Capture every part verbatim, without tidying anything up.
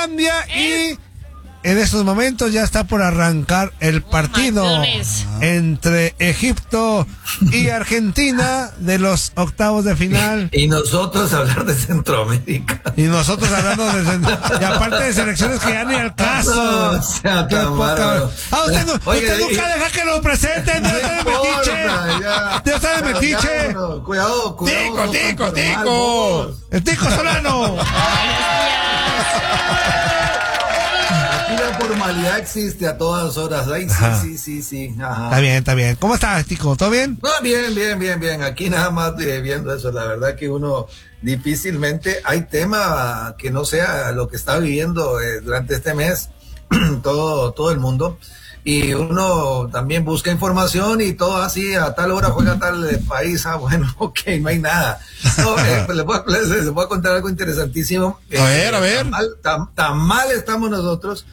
Finlandia y en estos momentos ya está por arrancar el partido entre Egipto y Argentina de los octavos de final. Y nosotros hablar de Centroamérica. Y nosotros hablando de Centroamérica. Y aparte de selecciones que ya ni al caso. No, o sea, tan poca... Ah, usted, no, Oye, usted nunca deja que lo presenten. No está de metiche. Ya está de metiche. Cuidado, cuidado. Tico, tico, tico. El Tico Solano. La formalidad existe a todas horas. Ay, sí, sí, sí, sí. Ajá. Está bien, está bien. ¿Cómo estás, Tico? ¿Todo bien? No, bien, bien, bien, bien. Aquí nada más eh, viendo eso. La verdad que uno difícilmente hay tema que no sea lo que está viviendo eh, durante este mes todo, todo el mundo. Y uno también busca información y todo así, a tal hora juega tal eh, país. Ah, bueno, ok, no hay nada. No, eh, pues les, voy a, les, les voy a contar algo interesantísimo. A ver, a ver. Tan mal, tan, tan mal estamos nosotros.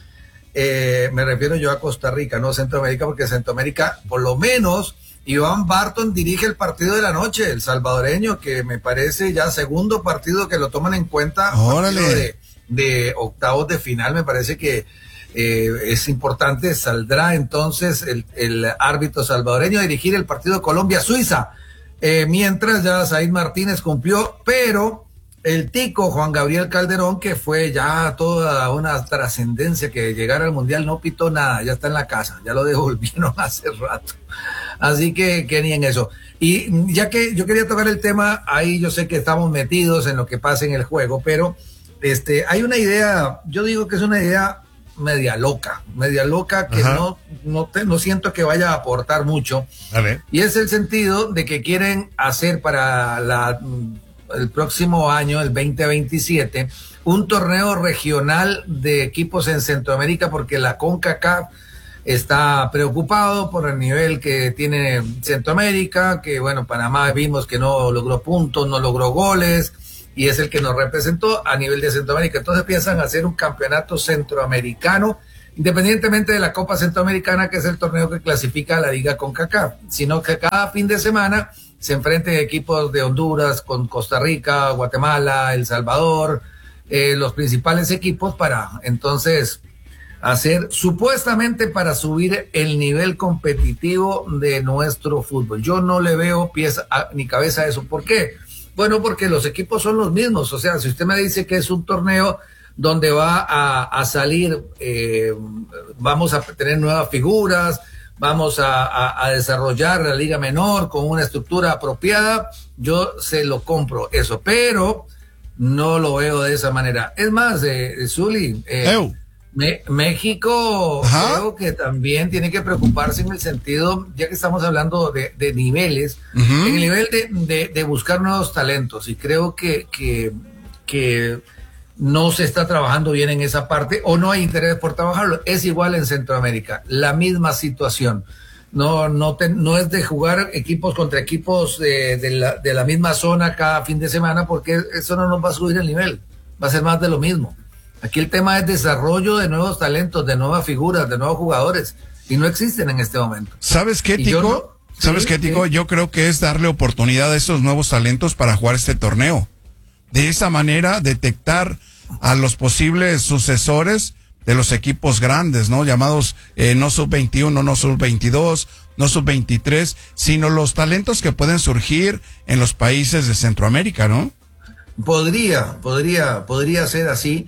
Eh, me refiero yo a Costa Rica, no Centroamérica, porque Centroamérica, por lo menos, Iván Barton dirige el partido de la noche, el salvadoreño, que me parece ya segundo partido que lo toman en cuenta. Órale. De, de octavos de final, me parece que eh, es importante. Saldrá entonces el, el árbitro salvadoreño a dirigir el partido Colombia-Suiza, eh, mientras ya Said Martínez cumplió, pero el tico Juan Gabriel Calderón, que fue ya toda una trascendencia que llegara al Mundial, no pitó nada, ya está en la casa, ya lo devolvieron hace rato. Así que, que ni en eso. Y ya que yo quería tocar el tema, ahí yo sé que estamos metidos en lo que pasa en el juego, pero este, hay una idea, yo digo que es una idea media loca, media loca que Ajá. no, no, te, no siento que vaya a aportar mucho. A ver. Y es el sentido de que quieren hacer para la... el próximo año, el veinte veintisiete, un torneo regional de equipos en Centroamérica, porque la CONCACAF está preocupado por el nivel que tiene Centroamérica, que bueno, Panamá vimos que no logró puntos, no logró goles, y es el que nos representó a nivel de Centroamérica. Entonces piensan hacer un campeonato centroamericano, independientemente de la Copa Centroamericana, que es el torneo que clasifica a la Liga CONCACAF, sino que cada fin de semana se enfrenten equipos de Honduras con Costa Rica, Guatemala, El Salvador, eh, los principales equipos, para entonces hacer, supuestamente para subir el nivel competitivo de nuestro fútbol. Yo no le veo pies a, ni cabeza a eso. ¿Por qué? Bueno, porque los equipos son los mismos. O sea, si usted me dice que es un torneo donde va a, a salir, eh, vamos a tener nuevas figuras, vamos a, a, a desarrollar la liga menor con una estructura apropiada, yo se lo compro eso, pero no lo veo de esa manera. Es más, eh, Zuli, eh, me, México Ajá. creo que también tiene que preocuparse en el sentido, ya que estamos hablando de, de niveles, uh-huh. en el nivel de, de, de buscar nuevos talentos, y creo que, que, que no se está trabajando bien en esa parte, o no hay interés por trabajarlo. Es igual en Centroamérica, la misma situación. No, no, te, no es de jugar equipos contra equipos de, de, la, de la misma zona cada fin de semana, porque eso no nos va a subir el nivel, va a ser más de lo mismo. Aquí el tema es desarrollo de nuevos talentos, de nuevas figuras, de nuevos jugadores, y no existen en este momento. ¿Sabes qué, Tico? No, ¿Sabes sí, qué, Tico? Sí. Yo creo que es darle oportunidad a estos nuevos talentos para jugar este torneo. De esa manera, detectar a los posibles sucesores de los equipos grandes, ¿no? Llamados eh, no sub veintiuno, no sub veintidós, no sub veintitrés, sino los talentos que pueden surgir en los países de Centroamérica, ¿no? Podría, podría, podría ser así,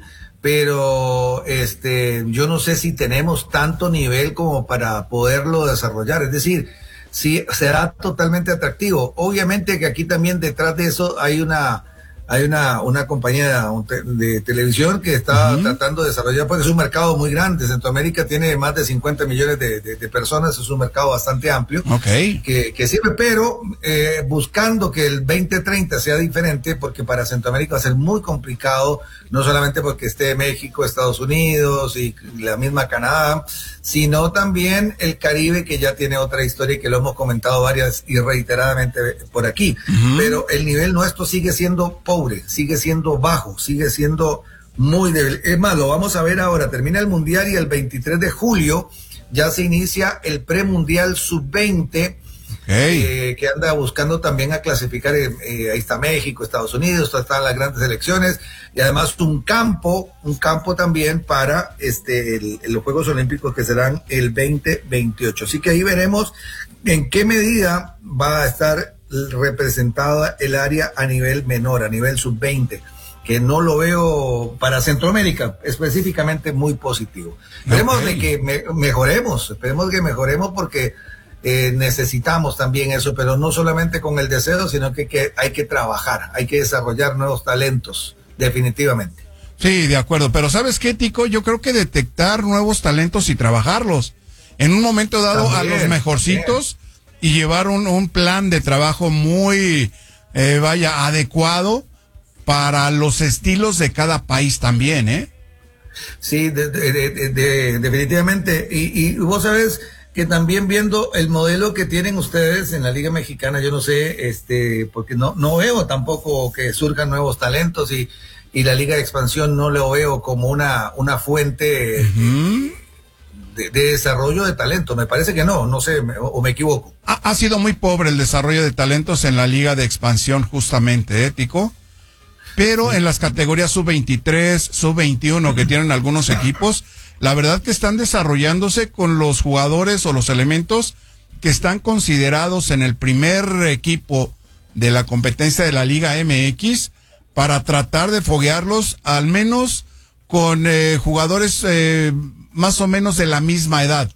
pero este, yo no sé si tenemos tanto nivel como para poderlo desarrollar. Es decir, si será totalmente atractivo. Obviamente que aquí también detrás de eso hay una Hay una, una compañía de televisión que está uh-huh. tratando de desarrollar, porque es un mercado muy grande. Centroamérica tiene más de cincuenta millones de, de, de personas, es un mercado bastante amplio, okay. que, que sirve, pero eh, buscando que el veinte treinta sea diferente, porque para Centroamérica va a ser muy complicado, no solamente porque esté México, Estados Unidos y la misma Canadá, sino también el Caribe, que ya tiene otra historia y que lo hemos comentado varias y reiteradamente por aquí. Uh-huh. Pero el nivel nuestro sigue siendo pobre, sigue siendo bajo, sigue siendo muy débil. Es más, lo vamos a ver ahora. Termina el Mundial y el veintitrés de julio ya se inicia el premundial sub veinte Okay. Eh, que anda buscando también a clasificar, eh, eh, ahí está México, Estados Unidos, están las grandes selecciones, y además un campo, un campo también para este el, los Juegos Olímpicos que serán el veinte veintiocho. Así que ahí veremos en qué medida va a estar representada el área a nivel menor, a nivel sub veinte, que no lo veo para Centroamérica específicamente muy positivo. Esperemos okay. de que me, mejoremos, esperemos que mejoremos porque Eh, necesitamos también eso, pero no solamente con el deseo, sino que, que hay que trabajar, hay que desarrollar nuevos talentos, definitivamente. Sí, de acuerdo, pero ¿sabes qué, Tico? Yo creo que detectar nuevos talentos y trabajarlos en un momento dado también, a los mejorcitos también. Y llevar un, un plan de trabajo muy, eh, vaya, adecuado para los estilos de cada país también, ¿eh? Sí, de, de, de, de, definitivamente, y, y vos sabés que también viendo el modelo que tienen ustedes en la Liga Mexicana, yo no sé, este, porque no, no veo tampoco que surjan nuevos talentos y, y la Liga de Expansión no lo veo como una, una fuente uh-huh. de, de desarrollo de talento. Me parece que no, no sé, me, o me equivoco. Ha, ha sido muy pobre el desarrollo de talentos en la Liga de Expansión justamente, ¿eh, Tico? Pero sí. En las categorías sub veintitrés, sub veintiuno que tienen algunos equipos, la verdad que están desarrollándose con los jugadores o los elementos que están considerados en el primer equipo de la competencia de la Liga M X para tratar de foguearlos al menos con eh, jugadores eh, más o menos de la misma edad.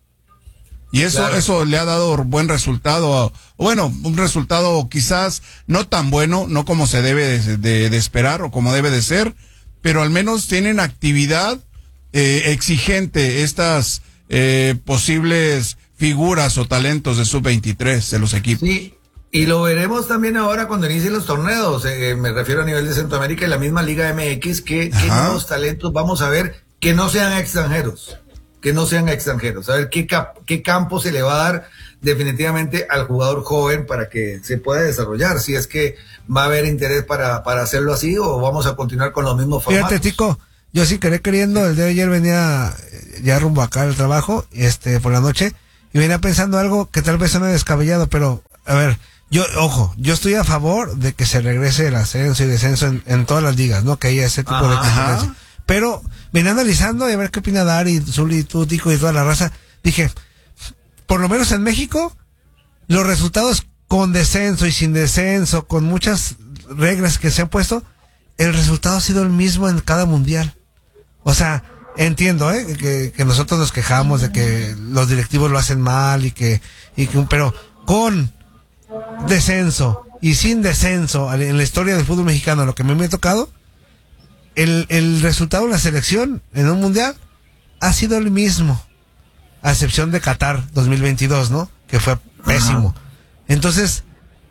Y eso, claro. eso le ha dado buen resultado, bueno, un resultado quizás no tan bueno, no como se debe de, de, de esperar o como debe de ser, pero al menos tienen actividad Eh, exigente estas eh, posibles figuras o talentos de sub veintitrés de los equipos. Sí, y lo veremos también ahora cuando inicien los torneos, eh, me refiero a nivel de Centroamérica y la misma Liga M X, que, que nuevos talentos vamos a ver que no sean extranjeros, que no sean extranjeros, a ver qué, cap, qué campo se le va a dar definitivamente al jugador joven para que se pueda desarrollar, si es que va a haber interés para, para hacerlo así o vamos a continuar con los mismos formatos. Fíjate, Tico, yo sí quería queriendo, el día de ayer venía ya rumbo acá al trabajo, este, por la noche, y venía pensando algo que tal vez suene descabellado, pero, a ver, yo, ojo, yo estoy a favor de que se regrese el ascenso y descenso en, en todas las ligas, ¿no? Que haya ese tipo ajá, de competencia. Pero, venía analizando y a ver qué opina Dari, Zuli, tú, Tico y toda la raza, dije, por lo menos en México, los resultados con descenso y sin descenso, con muchas reglas que se han puesto, el resultado ha sido el mismo en cada mundial. O sea, entiendo, ¿eh? Que, que nosotros nos quejamos de que los directivos lo hacen mal y que, y que, pero con descenso y sin descenso en la historia del fútbol mexicano, lo que me, me ha tocado, el, el resultado de la selección en un mundial ha sido el mismo, a excepción de Qatar dos mil veintidós, ¿no? Que fue pésimo. Ajá. Entonces,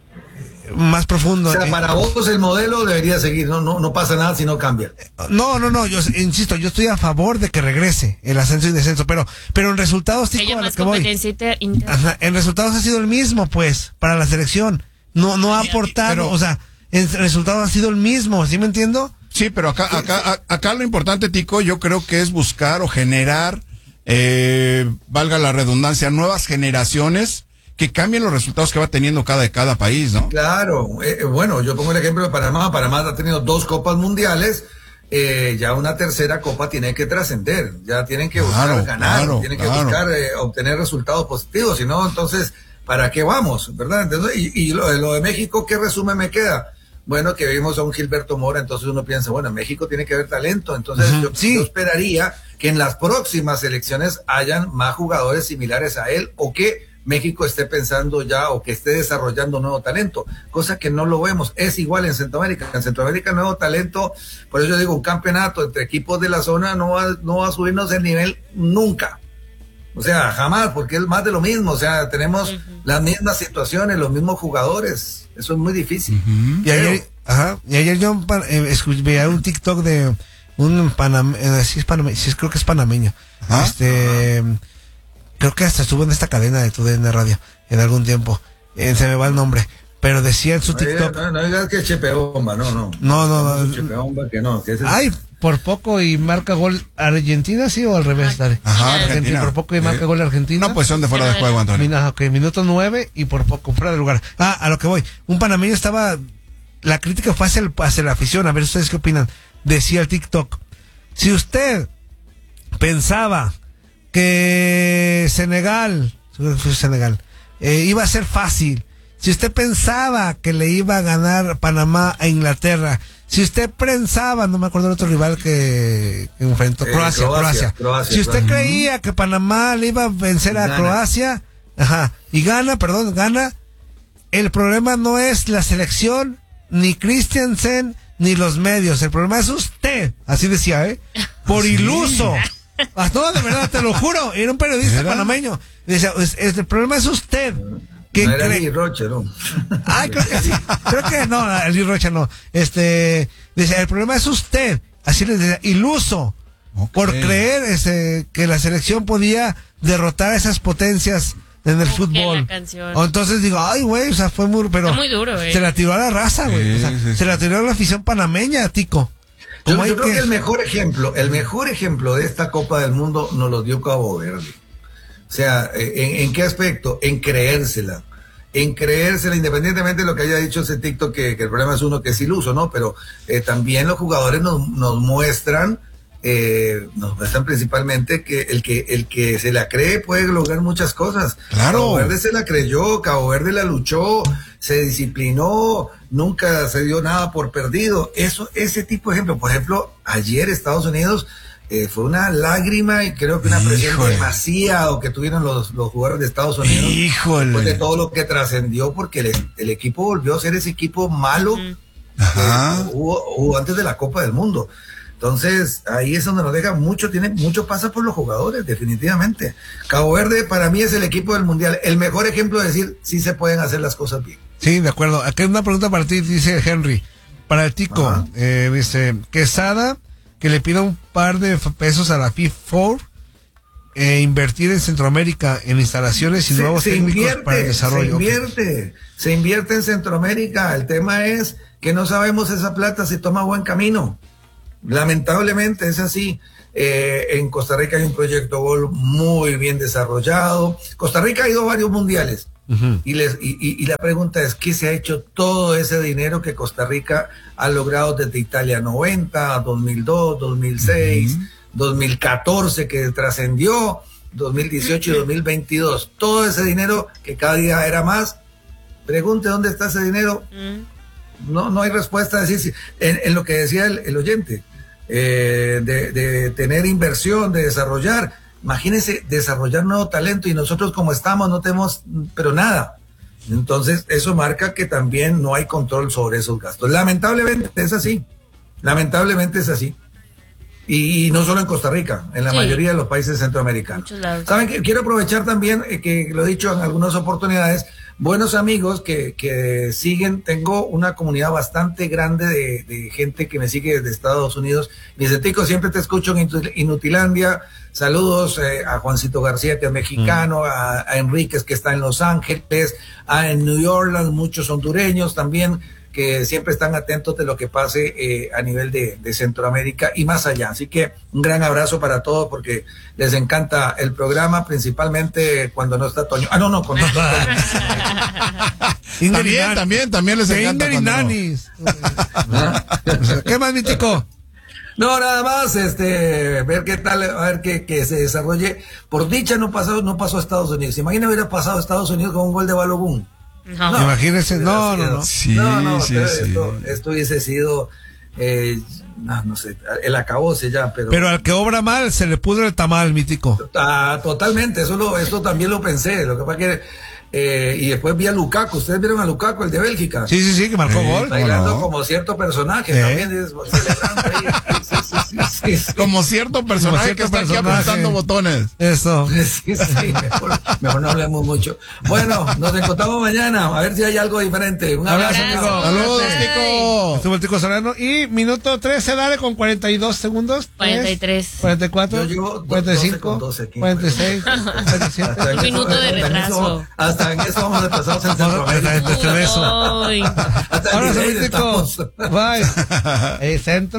más profundo. O sea, para vos el modelo debería seguir, no, no, no pasa nada si no cambia. No, no, no, yo insisto, yo estoy a favor de que regrese el ascenso y descenso, pero, pero en resultados, Tico, a lo que voy, ajá, en resultados ha sido el mismo, pues, para la selección. No, no ha aportado, pero, o sea, en resultados ha sido el mismo, ¿sí me entiendo? Sí, pero acá, acá, acá lo importante, Tico, yo creo que es buscar o generar, eh, valga la redundancia, nuevas generaciones que cambien los resultados que va teniendo cada, cada país, ¿no? Claro, eh, bueno, yo pongo el ejemplo de Panamá. Panamá ha tenido dos copas mundiales, eh, ya una tercera copa tiene que trascender, ya tienen que buscar claro, ganar, claro, tienen claro. que buscar eh, obtener resultados positivos, si no, entonces, ¿para qué vamos? ¿Verdad? Entonces, y, y lo, lo de México, ¿qué resumen me queda? Bueno, que vimos a un Gilberto Mora, entonces uno piensa, bueno, en México tiene que haber talento, entonces uh-huh, yo, sí. yo esperaría que en las próximas elecciones hayan más jugadores similares a él, o que México esté pensando ya o que esté desarrollando nuevo talento, cosa que no lo vemos. Es igual en Centroamérica. En Centroamérica nuevo talento, por eso yo digo, un campeonato entre equipos de la zona no va, no va a subirnos el nivel nunca. O sea, jamás, porque es más de lo mismo. O sea, tenemos uh-huh. las mismas situaciones, los mismos jugadores. Eso es muy difícil. Uh-huh. Y, ayer, ajá, y ayer yo eh, escuché un TikTok de un panameño, eh, sí es panameño, sí creo que es panameño. ¿Ah? Este... Uh-huh. Creo que hasta estuvo en esta cadena de tu D N Radio en algún tiempo. Eh, se me va el nombre. Pero decía en su TikTok. No, no digas que es Chepe Bomba, no, no. No, no, no. Chepe Bomba que no. Que ese Ay, por poco y marca gol Argentina, ¿sí? O al revés, Dale. Ajá, Argentina. Argentina. Por poco y marca Eh, gol Argentina. Una posición de fuera de juego, Antonio. Mina, ok, minuto nueve y por poco fuera de lugar. Ah, a lo que voy. Un panameño estaba... La crítica fue hacia, el, hacia la afición. A ver ustedes qué opinan. Decía el TikTok. Si usted pensaba que Senegal, Senegal eh, iba a ser fácil, si usted pensaba que le iba a ganar Panamá a Inglaterra, si usted pensaba, no me acuerdo el otro rival que, que enfrentó, Eh, Croacia, Croacia, Croacia. Croacia, Si usted Croacia. creía que Panamá le iba a vencer a Gana. Croacia, ajá, y gana, perdón, gana, el problema no es la selección, ni Christiansen, ni los medios, el problema es usted, así decía, ¿eh? Por ¿Sí? iluso. Ah, no, de verdad, te lo juro, era un periodista ¿Era? panameño. Decía, es- es- el problema es usted. Que No era cree- Lee Roche, ¿no? Ay, creo que sí. Creo que no, el Luis Rocha no. Este, dice, el problema es usted, así les decía, iluso, Ok. por creer este, que la selección podía derrotar a esas potencias en el Como que fútbol. la canción. O entonces digo, ay, güey, o sea, fue muy, pero Está muy duro, eh. se la tiró a la raza, güey. Sí, O sea, sí, sí. se la tiró a la afición panameña, Tico. Yo, Como hay yo creo que- que el mejor ejemplo, el mejor ejemplo de esta Copa del Mundo nos lo dio Cabo Verde. O sea, ¿en, en qué aspecto? En creérsela. En creérsela, independientemente de lo que haya dicho ese TikTok, que, que el problema es uno que es iluso, ¿no? Pero eh, también los jugadores nos, nos muestran, eh, nos muestran principalmente que el que el que se la cree puede lograr muchas cosas. Claro. Cabo Verde se la creyó, Cabo Verde la luchó, se disciplinó, nunca se dio nada por perdido. Eso, ese tipo de ejemplo. Por ejemplo, ayer Estados Unidos eh, fue una lágrima y creo que una presión Híjole. demasiado que tuvieron los, los jugadores de Estados Unidos. Híjole. Después de todo lo que trascendió, porque el, el equipo volvió a ser ese equipo malo Ujú. Ajá. que hubo, hubo antes de la Copa del Mundo. Entonces, ahí es donde nos deja mucho, tiene mucho pasa por los jugadores, definitivamente. Cabo Verde para mí es el equipo del Mundial, el mejor ejemplo de decir si se pueden hacer las cosas bien. Sí, de acuerdo. Aquí hay una pregunta para ti, dice Henry. Para el Tico, Ajá. eh, dice, Quesada, que le pida un par de f- pesos a la FIFA e invertir en Centroamérica en instalaciones y nuevos técnicos para el desarrollo. Se invierte, se invierte en Centroamérica. El tema es que no sabemos esa plata si toma buen camino. Lamentablemente es así. Eh, en Costa Rica hay un proyecto Gol muy bien desarrollado. Costa Rica ha ido a varios mundiales. Ujú. Y, les, y, y, y la pregunta es, ¿qué se ha hecho todo ese dinero que Costa Rica ha logrado desde Italia noventa, dos mil dos, dos mil seis, uh-huh. dos mil catorce que trascendió, dos mil dieciocho y dos mil veintidós? Todo ese dinero que cada día era más. Pregunte dónde está ese dinero. Mm. No, no hay respuesta a decir si, en, en lo que decía el, el oyente, eh, de, de tener inversión, de desarrollar. Imagínense desarrollar nuevo talento y nosotros como estamos no tenemos, pero nada. Entonces eso marca que también no hay control sobre esos gastos. Lamentablemente es así. Lamentablemente es así. Y, y no solo en Costa Rica, en la sí. mayoría de los países centroamericanos. Saben que quiero aprovechar también, eh, que lo he dicho en algunas oportunidades, buenos amigos que, que siguen, tengo una comunidad bastante grande de, de gente que me sigue desde Estados Unidos. Mi Tico, siempre te escucho en Inutilandia. Saludos eh, a Juancito García, que es mexicano, mm. a, a Enríquez, que está en Los Ángeles, a en New Orleans, muchos hondureños también, que siempre están atentos de lo que pase eh, a nivel de, de Centroamérica y más allá. Así que un gran abrazo para todos, porque les encanta el programa, principalmente cuando no está Toño. Ah, no, no, cuando no está Toño. También, también, también les encanta. No. ¿Qué más, Mítico? No, nada más, este, ver qué tal, a ver que, que se desarrolle. Por dicha no pasó, no pasó a Estados Unidos. Imagina hubiera pasado a Estados Unidos con un gol de Balogun. No, no, imagínense, no, no, no. Sí, no, no, sí, esto, sí. esto hubiese sido, eh, no, no sé, el acabose ya, pero. Pero al que obra mal se le pudre el tamal, Mítico. Ah, totalmente, eso lo, esto también lo pensé. Lo que pasa que, eh, y después vi a Lukaku. ¿Ustedes vieron a Lukaku, el de Bélgica? Sí, sí, sí, que marcó sí, gol. Bailando no. como cierto personaje, ¿Eh? también es, celebrando ahí. Sí, sí, sí, sí, sí. Como cierto personaje Como cierto que está personaje. aquí apretando botones. Eso. Sí, sí, mejor, mejor no hablemos mucho. Bueno, nos encontramos mañana, a ver si hay algo diferente. Un abrazo, Abrazo, amigo. Saludos, Tico. Estuvo el Tico Solano. Y minuto trece, dale, con cuarenta y dos segundos. cuarenta y tres. cuarenta y cuatro. Yo llevo cuarenta y cinco. doce aquí. cuarenta y seis. cuarenta y siete. Hasta en Un eso- minuto de hasta en retraso. eso- Hasta en eso vamos atrasados en Vamos a- Centroamérica. Entre eso. Ay. Hasta en Ahora delay sí, Tico. estamos. Bye. El centro.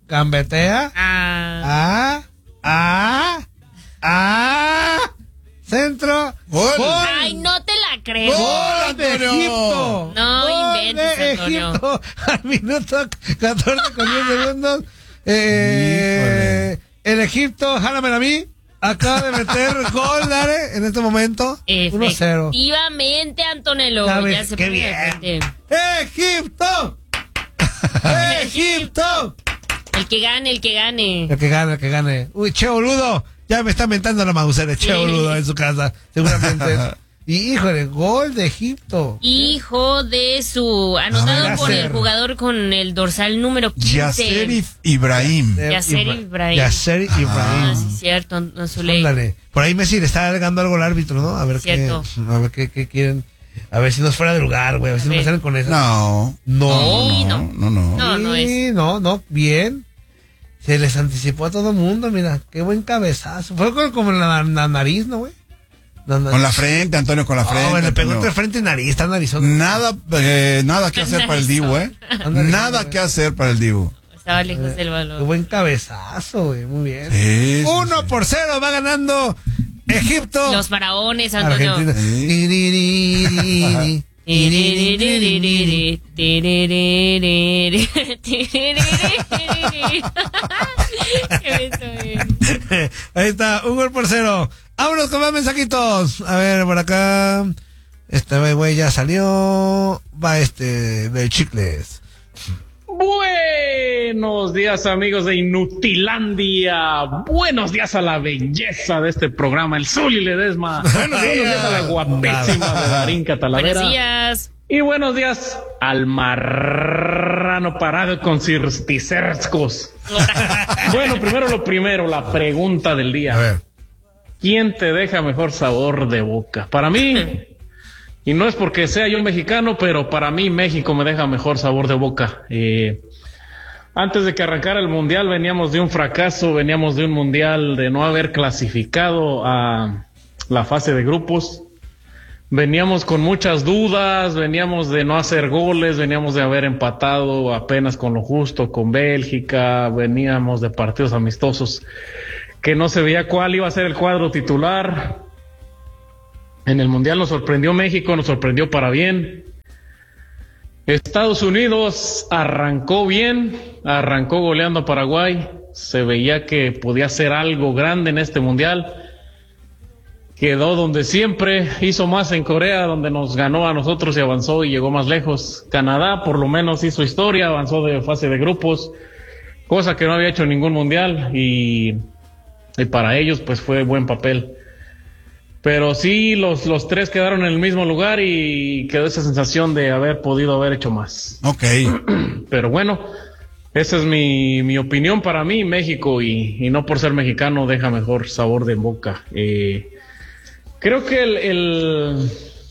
gambetea. Ah. Ah, ah, ah. Centro. Gol. Ay, no te la creo. Gol de Antonio. Egipto. No Gol inventes, de Antonio. Egipto al minuto catorce con diez segundos. Eh, el Egipto, jálamela a mí. Acaba de meter gol, Dare, en este momento. uno cero. Efectivamente, Antonello. ¿Sabes Ya se qué pone bien? de frente. ¡Egipto! ¡Egipto! El que gane, el que gane. El que gane, el que gane. Uy, che boludo. Ya me está mentando la Mausera, che Sí. boludo en su casa, seguramente. Y híjole, gol de Egipto. Hijo de su. Anotado Ah, por Yasser. el jugador con el dorsal número quince. Yasser Ibrahim. Yasser Ibra- Ibrahim. Yasser Ibrahim. Ah, sí, cierto, no su ley. Ándale. Por ahí Messi le está alegando algo al árbitro, ¿no? A ver qué, Cierto. a ver qué, qué quieren. A ver si nos fuera de lugar, güey. A ver si A no me ver. salen con eso. No. No. Sí, No, no, no. No, no es. Sí, no, no, bien. Se les anticipó a todo el mundo, mira. Qué buen cabezazo. Fue con- como en la, la nariz, ¿no, güey? La nariz. Con la frente, Antonio, con la Ah, frente. güey, le pegó Antonio. entre frente y nariz, está narizón. Nada, eh, nada que hacer para el Dibu, ¿eh? Ándale, Nada güey. que hacer para el Dibu. Estaba lejos del Qué balón. buen cabezazo, güey. Muy bien. Sí, sí, Uno sí. por cero va ganando Egipto. Los faraones, Antonio. Argentina. Sí. Tiririri, tiririri. Ahí está, un gol por cero. Vámonos con más mensajitos. A ver, por acá. Este güey ya salió. Va este de Chicles. Buenos días, amigos de Inutilandia. Buenos días a la belleza de este programa, el Zuli Ledesma. Buenos días a la guapísima de Darín Catalavera. Buenos días. Y buenos días al marrano parado con cisticercos. Bueno, primero lo primero, la pregunta del día. A ver. ¿Quién te deja mejor sabor de boca? Para mí, y no es porque sea yo mexicano, pero para mí México me deja mejor sabor de boca. Eh, antes de que arrancara el mundial veníamos de un fracaso, veníamos de un mundial de no haber clasificado a la fase de grupos. Veníamos con muchas dudas, veníamos de no hacer goles, veníamos de haber empatado apenas con lo justo con Bélgica, veníamos de partidos amistosos que no se veía cuál iba a ser el cuadro titular. En el Mundial nos sorprendió México, nos sorprendió para bien. Estados Unidos arrancó bien, arrancó goleando a Paraguay, se veía que podía hacer algo grande en este Mundial. Quedó donde siempre, hizo más en Corea, donde nos ganó a nosotros y avanzó y llegó más lejos. Canadá por lo menos hizo historia, avanzó de fase de grupos, cosa que no había hecho en ningún mundial y, y para ellos pues fue buen papel. Pero sí, los, los tres quedaron en el mismo lugar y quedó esa sensación de haber podido haber hecho más. Ok. Pero bueno, esa es mi, mi opinión para mí, México, y, y no por ser mexicano deja mejor sabor de boca. Eh, creo que el, el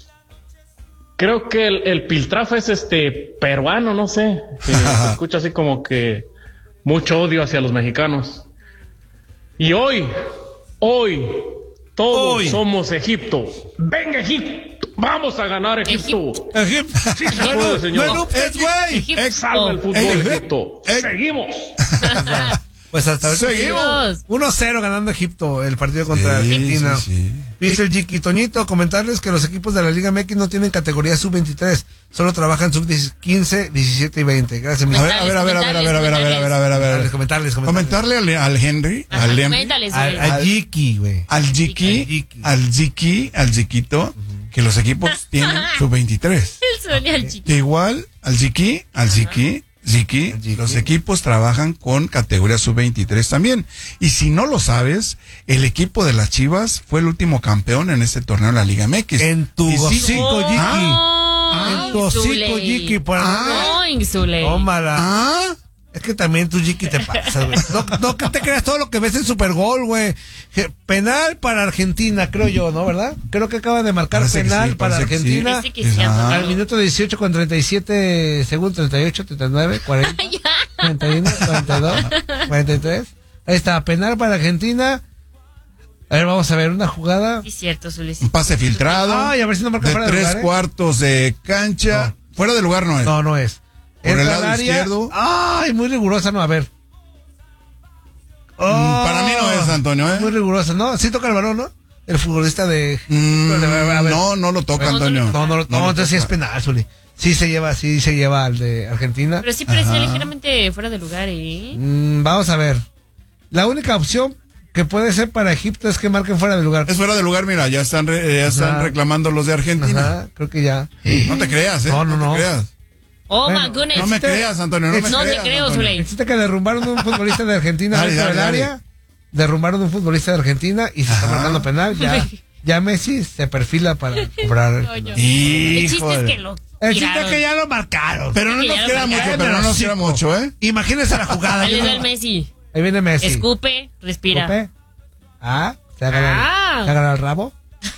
creo que el, el Piltrafa es este peruano, no sé. Eh, se escucha así como que mucho odio hacia los mexicanos. Y hoy, hoy, todos Hoy. somos Egipto. Venga, Egipto, vamos a ganar Egipto. Egipto. Sí se puede, señor. Bueno, pues, güey. Egipto. Salva el fútbol, Egipto. Egipto. Egipto. Seguimos. Pues hasta ahorita Seguimos. uno cero ganando Egipto el partido contra Sí, Argentina. sí, sí. Dice el Chiqui Toñito, comentarles que los equipos de la Liga M X no tienen categoría sub veintitrés, solo trabajan sub quince, diecisiete y veinte. Gracias, mi A ver, a ver, a ver, a ver, a ver, a ver, a ver, a ver, a ver, a ver. Comentarles, comentarles, comentarles. Comentarle al, al Henry, Ajá, al Henry, coméntales, Al, güey. al Chiqui, güey. al Al Jiki, Jiki. al Jiki, al Jiquito, que los equipos tienen sub veintitrés. El Zuli al chico. Que igual al Jiki, al Jiki, Jiki, Al Jiki. los equipos trabajan con categoría sub veintitrés también. Y si no lo sabes, el equipo de las Chivas fue el último campeón en este torneo de la Liga M X. En tu Y sí- hocico, Jiki. Ah, En tu hocico, Jiki. Por No, Insuley. Tómala. Ah, Es que también tú, Jiki, te pasas, güey. No, no que te creas todo lo que ves en Supergol, güey. Je- Penal para Argentina, creo yo, ¿no? ¿Verdad? Creo que acaba de marcar Parece que penal sí, para parece que sí. Argentina. Parece que sí, Ah. Antonio. Al minuto dieciocho con treinta y siete segundos, treinta y ocho, treinta y nueve, cuarenta, cuarenta y uno, cuarenta y dos, cuarenta y tres. Ahí está, penal para Argentina. A ver, vamos a ver una jugada. Sí, cierto, Zuli. un pase filtrado. Ay, a ver si no marca de fuera de tres lugar, ¿eh? cuartos de cancha. No. Fuera de lugar no es. No, no es. Por el Entra lado al área. izquierdo. Ay, muy rigurosa, no, a ver. Oh, para mí no es, Antonio, ¿eh? Muy riguroso, ¿no? Sí toca el balón, ¿no? El futbolista de... Mm, a ver, a ver. no, no lo toca, No, no, Antonio. No, no, no, lo entonces sí es toca. penal, Zuli. Sí se lleva, sí se lleva al de Argentina. Pero sí parecía Ajá. ligeramente fuera de lugar, ¿eh? Mm, vamos a ver. La única opción que puede ser para Egipto es que marquen fuera de lugar. Es fuera de lugar, mira, ya están, re- ya están Ajá. reclamando los de Argentina. Ajá, creo que ya. No te creas, ¿eh? No, no, no. te creas. Oh, Bueno, my goodness. No me creas, Antonio, no me No te creas. creo, Antonio. Zuley. Existe que derrumbaron un futbolista de Argentina Dale, dentro dale, del dale. área. Derrumbaron un futbolista de Argentina y se está Ajá. marcando penal. Ya, ya Messi se perfila para cobrar el Coño. penal. El chiste es Híjole. que lo El chiste es tiraron. que ya lo marcaron. Pero no Que nos ya lo queda mucho, marcaron. pero no nos Cinco. queda mucho, ¿eh? Imagínense la jugada. Ahí Yo le no- da el Messi. Ahí viene Messi. Escupe, respira. Escupe. Ah, se agarra, Ah. se agarra el rabo.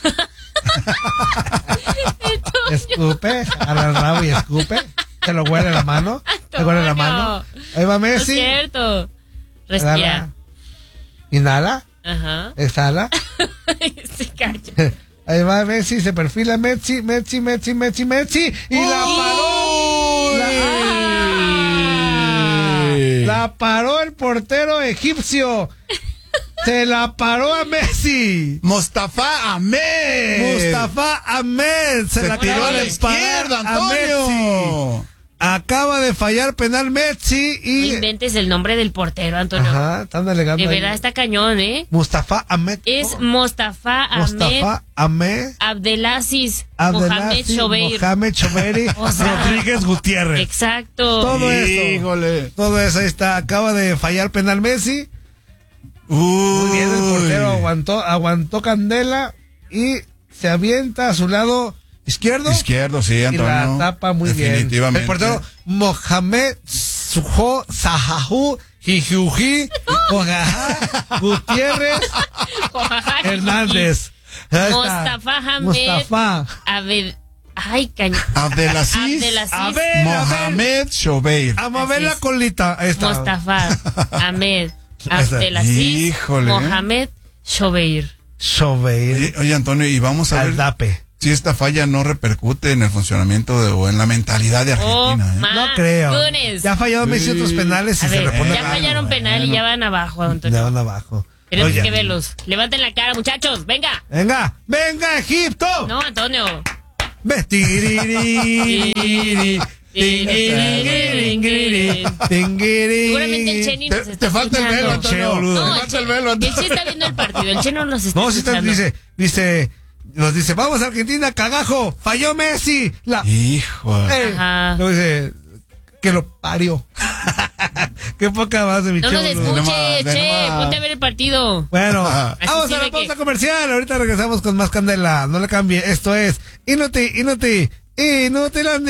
Escupe, se agarra el rabo y escupe. Se lo huele la mano. Se huele la mano. Ahí va No es Messi. cierto. Agarra. Respira. Inhala. Ajá. Exhala. Se calla. Ahí va Messi, se perfila Messi, Messi, Messi, Messi, Messi. Y la paró. Uy. La, la paró el portero egipcio. Se la paró a Messi. Mustafa Ahmed. Mustafa Ahmed. Se, Se la tiró acaba a la de izquierda, parar a Messi. Antonio. Acaba de fallar penal Messi No y... inventes el nombre del portero, Antonio. Ajá, están alegando De ahí. verdad está cañón, ¿eh? Mustafa Ahmed. Es Mustafa Ahmed Mustafa Ahmed. Abdelaziz Mohamed Abdelaziz Shobeir. Mohamed Shobeir O sea, Rodríguez Gutiérrez. Exacto. Todo eso. Híjole. Todo eso ahí está. Acaba de fallar penal Messi. Muy bien, el portero aguantó, aguantó candela y se avienta a su lado izquierdo. Izquierdo, sí, Y Antonio. la tapa muy bien. Definitivamente. El portero Mohamed Sujo Sahahu Jijuji Ogaja Gutiérrez Hernández. Ahí está. Mustafa Ahmed. Mustafa. Abed... Ay, cañón. Abdelaziz. Abdelaziz. A ver, a ver. Mohamed Shobeir. A mover Así la es. colita. Ahí está. Mustafa Ahmed Ahí está. Abdelaziz Híjole. Mohamed Shobeir. Shobeir. Oye, oye, Antonio, y vamos a ver Aldape. si esta falla no repercute en el funcionamiento de, o en la mentalidad de Oh, Argentina. ¿eh? my No creo. goodness. Ya ha fallado Messi otros penales y A se ver, repone. ya fallaron penal y ya van abajo, Antonio. Ya van abajo. Tenemos Oye, que verlos. Levanten la cara, muchachos. Venga. Venga, venga, Egipto. No, Antonio. Ve. Tiriri, tiriri, tingiri, tingiri. Seguramente el Cheni nos Te, está te falta el velo, escuchando. Che, Antonio. boludo. No, Te el falta el Che, velo, el Che Antonio. está viendo el partido. El Che no nos está No, si está, escuchando. dice, dice, nos dice, vamos Argentina, cagajo, falló Messi. La, Hijo. eh, Ajá. luego dice, que lo parió. Qué poca más de mi No che, nos boludo. escuche, Tenemos- Che. tenemos- Ponte a ver el partido. Bueno, Ajá. vamos Así a la sirve pausa que- comercial. Ahorita regresamos con más candela. No le cambie. Esto es Inuti, Inuti, Inutilandia.